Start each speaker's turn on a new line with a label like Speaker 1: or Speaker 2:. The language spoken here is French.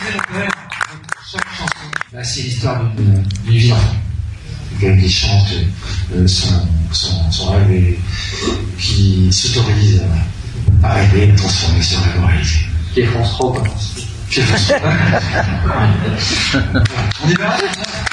Speaker 1: chaque chanson, bah, c'est l'histoire d'une vie d'enfant. Quelqu'un qui chante son rêve et qui s'autorise à rêver, à transformer son rêve en réalité.
Speaker 2: Qui est France 3, pas France.
Speaker 1: On y va.